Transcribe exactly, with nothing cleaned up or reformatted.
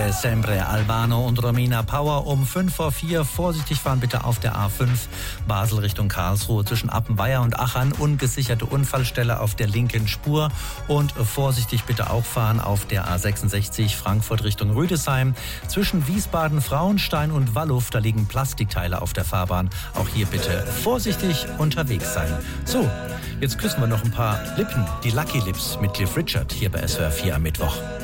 Sempre, Sempre, Albano und Romina Power um fünf vor vier. Vorsichtig fahren bitte auf der A fünf, Basel Richtung Karlsruhe zwischen Appenweier und Achern. Ungesicherte Unfallstelle auf der linken Spur. Und vorsichtig bitte auch fahren auf der A sechsundsechzig, Frankfurt Richtung Rüdesheim. Zwischen Wiesbaden, Frauenstein und Walluff, da liegen Plastikteile auf der Fahrbahn. Auch hier bitte vorsichtig unterwegs sein. So, jetzt küssen wir noch ein paar Lippen, die Lucky Lips mit Cliff Richard hier bei S W R vier am Mittwoch.